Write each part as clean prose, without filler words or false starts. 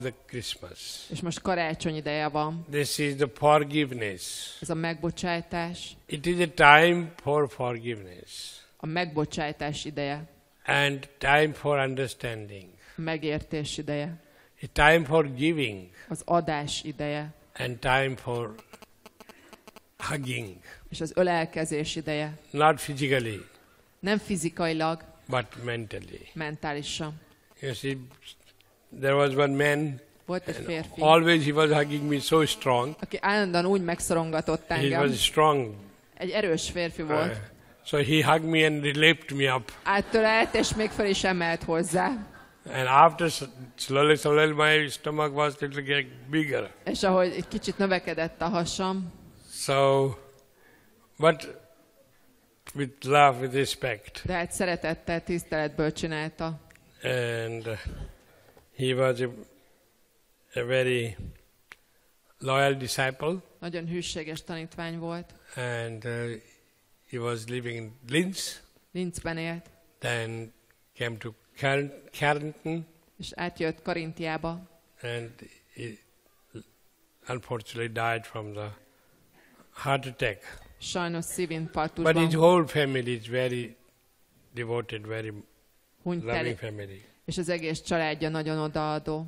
the Christmas. És most karácsony ideje van. This is the forgiveness. Ez a megbocsátás. It is a time for forgiveness. A megbocsátás ideje. And time for understanding. A megértés ideje. A time for giving. Az adás ideje. And time for hugging. És az ölelkezés ideje. Not physically. Nem fizikailag, but mentally. Mentálisan. You see, there was one man. Volt egy férfi. Always he was hugging me so strong. Aki állandóan úgy megszorongatott engem. He was strong. Egy erős férfi volt. So he hugged me and lifted me up. Áttölelt és még fel is emelt hozzá. And after slowly my stomach was little bigger. És ahogy egy kicsit növekedett a hasam. So, but with love, with respect. De hát szeretettel, tiszteletből csinálta. And he was a very loyal disciple. Nagyon hűséges tanítvány volt. And he was living in Linz. Linzben élt. Then came to Kärnten. És átjött Karintiába. And he unfortunately died from the heart attack. Sajnos szívinfarktusban. But his whole family is very devoted, very loving family. És az egész családja nagyon odaadó.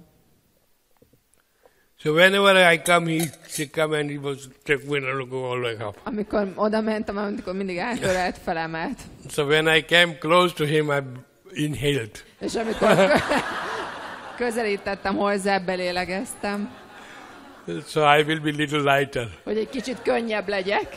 So whenever I come, he come and he was take me and go all the way up. Amikor oda mentem, amikor mindig átölelt, felemelt. So when I came close to him, I inhaled. És amikor közelítettem hozzá, belélegeztem. So I will be little lighter. Hogy egy kicsit könnyebb legyek.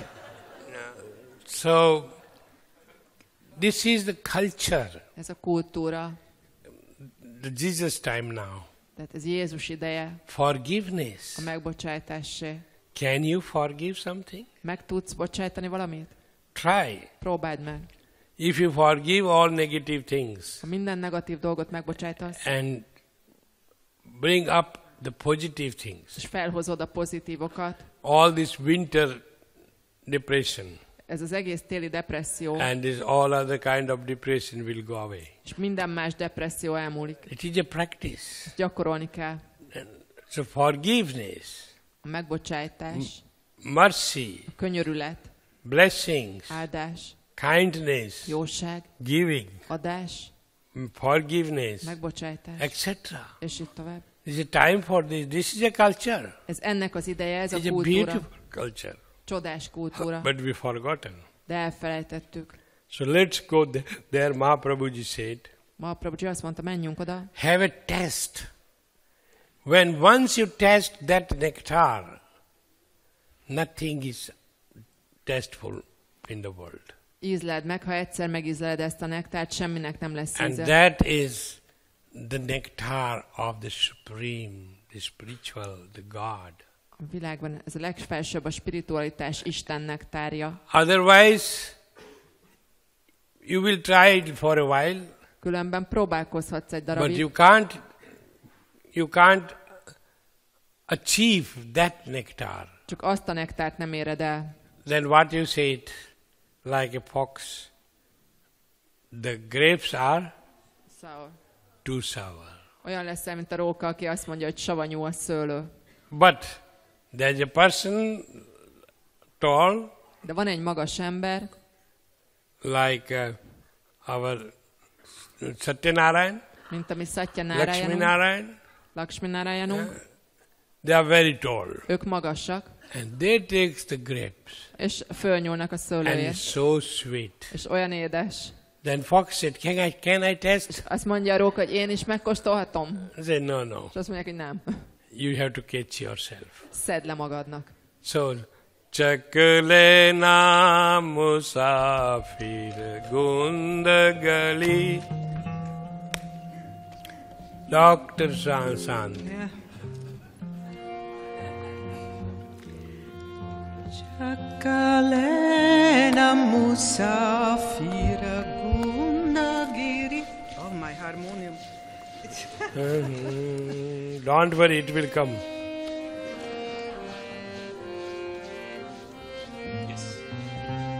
So this is the culture. Ez a kultúra. The Jesus time now. Tehát ez Jézus ideje. Forgiveness. A megbocsátásé. Can you forgive something? Meg tudsz bocsátani valamit? Try. Próbáld meg. If you forgive all negative things. Ha minden negatív dolgot megbocsátasz. And bring up the positive things. És felhozod a pozitívokat. All this winter depression. Ez az egész téli depresszió. And this all other kind of depression will go away. És minden más depresszió elmúlik. It is a practice. Ezt gyakorolni kell. So forgiveness. A megbocsátás. Mercy. A könyörület. Blessings. Áldás. Kindness. Jóság. Giving. Adás. Forgiveness. Megbocsátás. Etc. És így tovább. This is a time for this. This is a culture. Ez ennek az ideje, ez a It's a kultúra. beautiful culture. Csodás kultúra. But we forgotten. De elfelejtettük. So let's go there. Mahaprabhuji said. Mahaprabhuji azt mondta, menjünk oda. Have a test. When once you test that nectar, nothing is tasteful in the world. Ízleld meg, ha egyszer megízleled ezt a nektárt, semminek nem lesz íze. And that is the nectar of the supreme, the spiritual, the God. A világban ez a legfelsőbb, a spiritualitás, Isten nektárja. Otherwise, you will try it for a while. Különben próbálkozhatsz egy darabig. But you can't achieve that nectar. Csak azt a nektárt nem éred el. Then what you said, like a fox, the grapes are Sour. too sour. Olyan leszel, mint a róka, aki azt mondja, hogy savanyú a szőlő. But there's a person tall, De van egy magas ember, like our Satyanarayan, mint ami Lakshmi Satyanarayana, Narayan. Lakshmi Narayana. They are very tall. Ők magasak, And they take the grapes. és fölnyúlnak a And szőlőért. it's so sweet. És olyan édes. Then fox said, can I test? Azt mondja a róka, hogy én is megkóstolhatom? I said, no. És azt mondják, hogy nem. You have to catch yourself. Szedd le magadnak. So, Chakle na musafir gundagali. Dr. Sansan. Yeah. Chakalena musafira gundagiri. Oh, my harmonium. Don't worry, it will come.